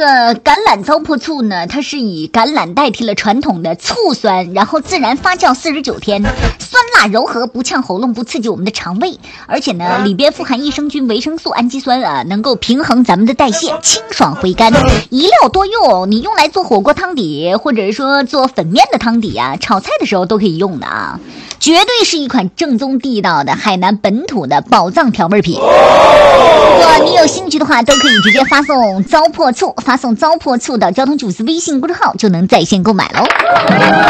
橄榄糟粕醋呢，它是以橄榄代替了传统的醋酸，然后自然发酵49天，酸辣柔和，不呛喉咙，不刺激我们的肠胃，而且呢，里边富含益生菌、维生素、氨基酸啊，能够平衡咱们的代谢，清爽回甘。一料多用，你用来做火锅汤底，或者说做粉面的汤底啊，炒菜的时候都可以用的啊，绝对是一款正宗地道的海南本土的宝藏调味品。如果你有兴趣的话，都可以直接发送糟粕醋到交通主司微信公众号就能在线购买喽。